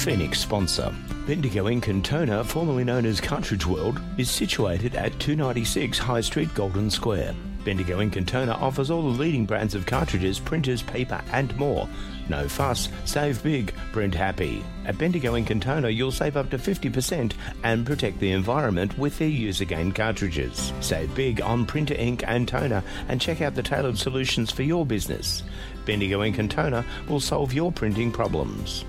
Phoenix sponsor. Bendigo Ink and Toner, formerly known as Cartridge World, is situated at 296 High Street, Golden Square. Bendigo Ink and Toner offers all the leading brands of cartridges, printers, paper and more. No fuss, save big, print happy. At Bendigo Ink and Toner, you'll save up to 50% and protect the environment with their use-again cartridges. Save big on printer ink and toner and check out the tailored solutions for your business. Bendigo Ink and Toner will solve your printing problems.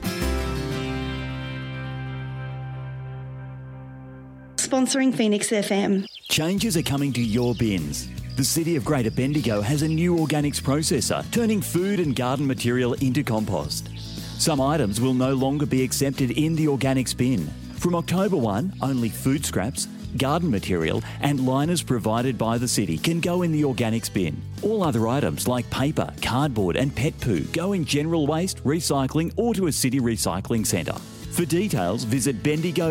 Sponsoring Phoenix FM. Changes are coming to your bins. The City of Greater Bendigo has a new organics processor, turning food and garden material into compost. Some items will no longer be accepted in the organics bin. From October 1, only food scraps, garden material and liners provided by the city can go in the organics bin. All other items like paper, cardboard and pet poo go in general waste, recycling or to a city recycling centre. For details, visit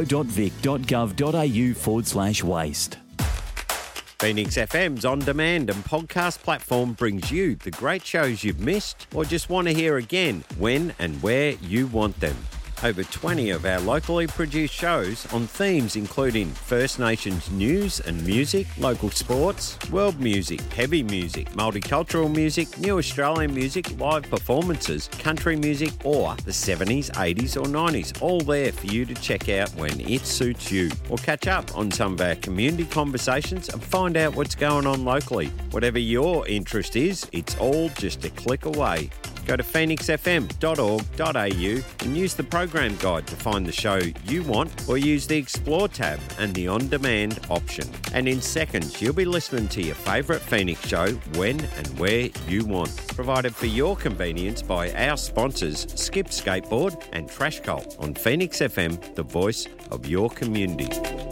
bendigo.vic.gov.au/waste. Phoenix FM's on-demand and podcast platform brings you the great shows you've missed or just want to hear again when and where you want them. Over 20 of our locally produced shows on themes including First Nations news and music, local sports, world music, heavy music, multicultural music, new Australian music, live performances, country music or the 70s, 80s or 90s, all there for you to check out when it suits you. Or catch up on some of our community conversations and find out what's going on locally. Whatever your interest is, it's all just a click away. Go to phoenixfm.org.au and use the program guide to find the show you want or use the Explore tab and the On-Demand option. And in seconds, you'll be listening to your favourite Phoenix show when and where you want. Provided for your convenience by our sponsors, Skip Skateboard and Trash Cult on Phoenix FM, the voice of your community.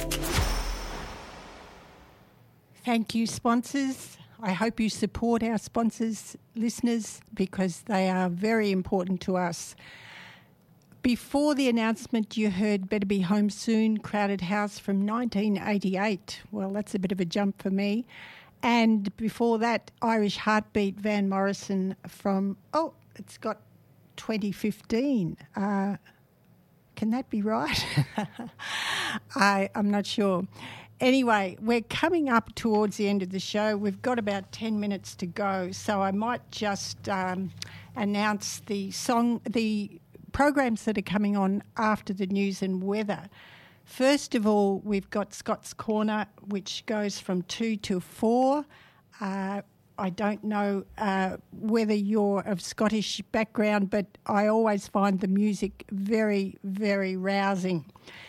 Thank you, sponsors. I hope you support our sponsors, listeners, because they are very important to us. Before the announcement, you heard Better Be Home Soon, Crowded House from 1988. Well, that's a bit of a jump for me. And before that, Irish Heartbeat, Van Morrison from, it's got 2015. Can that be right? I'm not sure. Anyway, we're coming up towards the end of the show. We've got about 10 minutes to go, so I might just announce the programs that are coming on after the news and weather. First of all, we've got Scott's Corner, which goes from 2 to 4. I don't know whether you're of Scottish background, but I always find the music very, very rousing.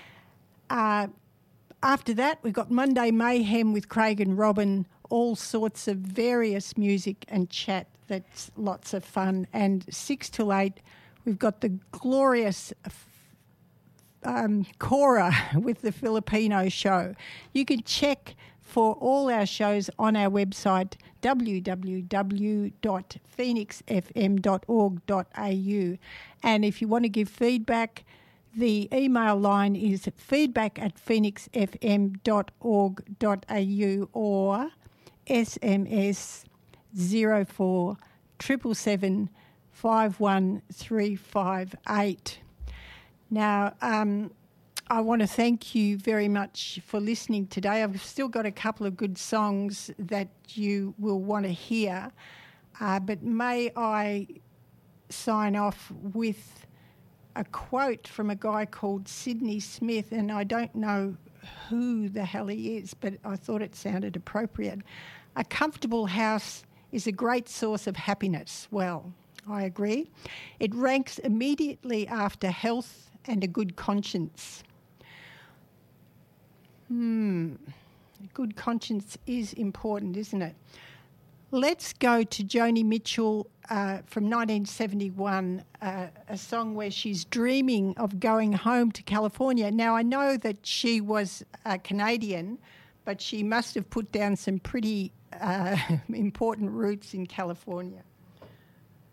After that, we've got Monday Mayhem with Craig and Robin, all sorts of various music and chat. That's lots of fun. And 6 till 8, we've got the glorious Cora with the Filipino show. You can check for all our shows on our website, www.phoenixfm.org.au. And if you want to give feedback, the email line is feedback@phoenixfm.org.au or SMS 04 777 51358. Now, I want to thank you very much for listening today. I've still got a couple of good songs that you will want to hear, but may I sign off with a quote from a guy called Sidney Smith, and I don't know who the hell he is, but I thought it sounded appropriate. A comfortable house is a great source of happiness. Well, I agree. It ranks immediately after health and a good conscience. A good conscience is important, isn't it? Let's go to Joni Mitchell from 1971, a song where she's dreaming of going home to California. Now, I know that she was a Canadian, but she must have put down some pretty important roots in California.